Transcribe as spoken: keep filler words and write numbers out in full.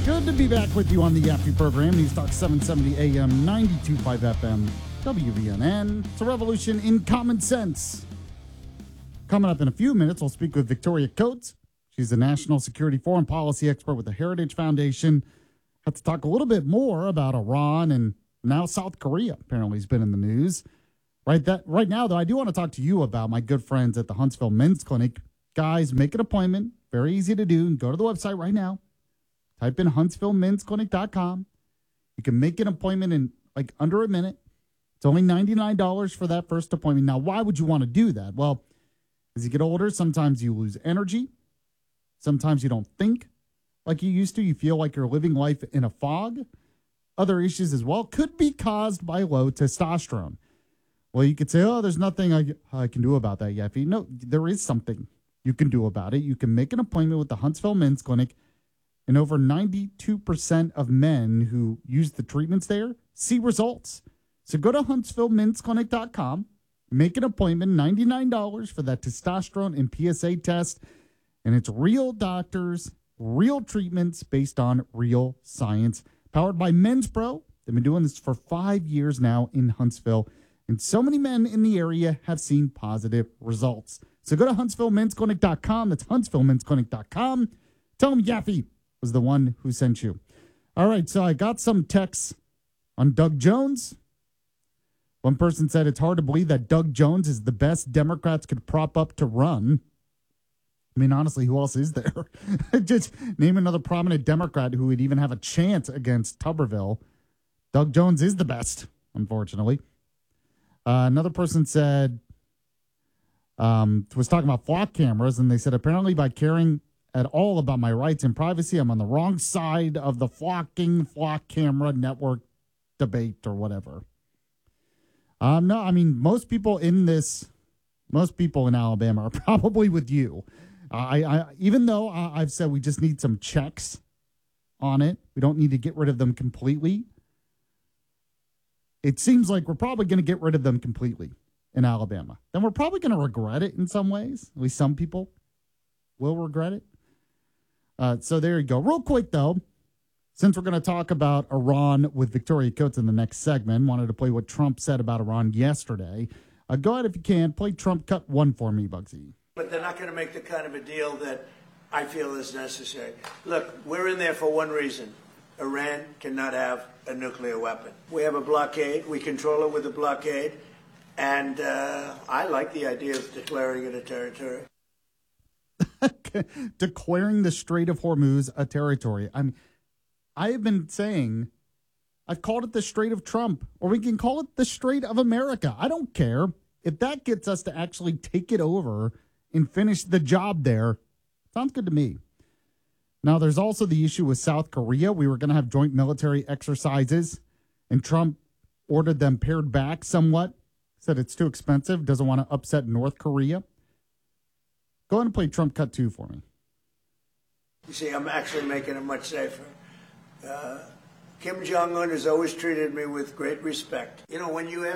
Good to be back with you on the Yaffee program. News Talk seven seventy A M, ninety-two point five F M, W V N N. It's a revolution in common sense. Coming up in a few minutes, we'll speak with Victoria Coates. She's a national security foreign policy expert with the Heritage Foundation. Have to talk a little bit more about Iran and now South Korea. Apparently, has been in the news. Right that right now, though, I do want to talk to you about my good friends at the Huntsville Men's Clinic. Guys, make an appointment. Very easy to do. Go to the website right now. Type in huntsville men's clinic dot com. You can make an appointment in like under a minute. It's only ninety-nine dollars for that first appointment. Now, why would you want to do that? Well, as you get older, sometimes you lose energy. Sometimes you don't think like you used to. You feel like you're living life in a fog. Other issues as well could be caused by low testosterone. Well, you could say, oh, there's nothing I, I can do about that, Yaffee. No, there is something you can do about it. You can make an appointment with the Huntsville Men's Clinic, and over ninety-two percent of men who use the treatments there see results. So go to huntsville men's clinic dot com, make an appointment, ninety-nine dollars for that testosterone and P S A test, and it's real doctors, real treatments based on real science, powered by Men's Pro. They've been doing this for five years now in Huntsville, and so many men in the area have seen positive results. So go to huntsville men's clinic dot com. That's huntsville men's clinic dot com. Tell them Yaffee was the one who sent you. All right, so I got some texts on Doug Jones. One person said it's hard to believe that Doug Jones is the best Democrats could prop up to run. I mean, honestly, who else is there? Just name another prominent Democrat who would even have a chance against Tuberville. Doug Jones is the best, unfortunately. Uh, another person said, um, was talking about flock cameras, and they said apparently by caring at all about my rights and privacy, I'm on the wrong side of the flocking flock camera network debate or whatever. Um, no, I mean, most people in this, most people in Alabama are probably with you. I, I even though I've said we just need some checks on it, we don't need to get rid of them completely. It seems like we're probably going to get rid of them completely in Alabama. Then we're probably going to regret it in some ways. At least some people will regret it. Uh, so there you go. Real quick, though, since we're going to talk about Iran with Victoria Coates in the next segment, wanted to play what Trump said about Iran yesterday. Uh, go ahead if you can. Play Trump cut one for me, Bugsy. But they're not going to make the kind of a deal that I feel is necessary. Look, we're in there for one reason. Iran cannot have a nuclear weapon. We have a blockade. We control it with a blockade. And uh, I like the idea of declaring it a territory. Declaring the Strait of Hormuz a territory. I mean, I have been saying, I've called it the Strait of Trump, or we can call it the Strait of America. I don't care. If that gets us to actually take it over and finish the job there, sounds good to me. Now, there's also the issue with South Korea. We were going to have joint military exercises, and Trump ordered them pared back somewhat, said it's too expensive, doesn't want to upset North Korea. Go ahead and play Trump cut two for me. You see, I'm actually making it much safer. Uh, Kim Jong-un has always treated me with great respect. You know, when you